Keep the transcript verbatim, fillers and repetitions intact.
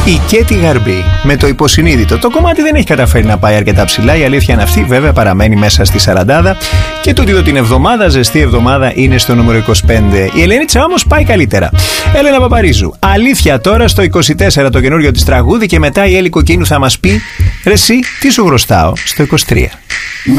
Η Κέτη Γαρμπή με το υποσυνείδητο. Το κομμάτι δεν έχει καταφέρει να πάει αρκετά ψηλά. Η αλήθεια είναι αυτή. Βέβαια παραμένει μέσα στη σαραντάδα. Και το ότι την εβδομάδα, ζεστή εβδομάδα, είναι στο νούμερο είκοσι πέντε. Η Ελένιτσα όμως πάει καλύτερα. Έλενα Παπαρίζου. Αλήθεια τώρα στο είκοσι τέσσερα το καινούριο της τραγούδι. Και μετά η Έλλη Κοκκίνου θα μας πει: ρε εσύ, τι σου χρωστάω στο είκοσι τρία.